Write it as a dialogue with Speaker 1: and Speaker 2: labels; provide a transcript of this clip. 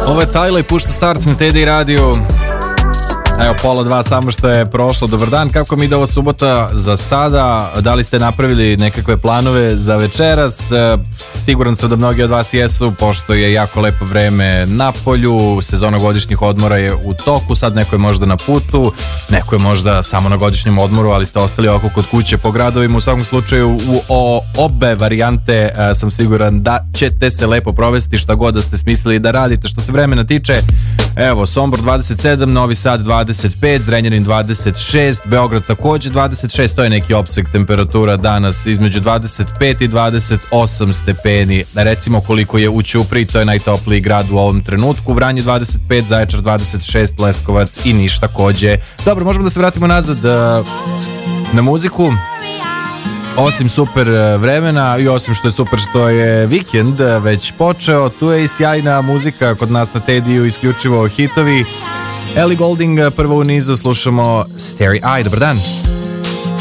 Speaker 1: Ovo je Tyler i pušta Starts na Teddy radiju. Evo, 1:30 samo što je prošlo. Dobar dan, kako mi ide ova subota za sada? Da li ste napravili nekakve planove za večeras? Siguran sam da mnogi od vas jesu, pošto je jako lepo vreme na polju, sezona godišnjih odmora je u toku, sad neko je možda na putu, neko je možda samo na godišnjem odmoru, ali ste ostali ovako kod kuće po gradovima. U svakom slučaju, u obe varijante sam siguran da ćete se lepo provesti, šta god da ste smislili da radite. Što se vremena tiče, evo, Sombor 27, Novi Sad 25, Zrenjanin 26, Beograd takođe 26, to je neki opseg temperatura danas, između 25 i 28 stepeni. Recimo koliko je u Ćupriji, to je najtopliji grad u ovom trenutku, Vranje 25, Zaječar 26, Leskovac i Niš takođe. Dobro, možemo da se vratimo nazad na muziku. Osim super vremena i osim što je super što je vikend već počeo, tu je i sjajna muzika kod nas na Tediju, isključivo hitovi. Ellie Goulding prvo u nizu, slušamo Starry Eye. Dobar dan.